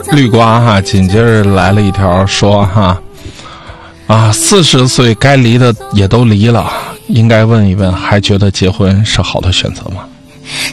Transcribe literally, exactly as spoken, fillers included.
绿瓜哈，紧接着来了一条说哈，啊，四十岁该离的也都离了，应该问一问，还觉得结婚是好的选择吗？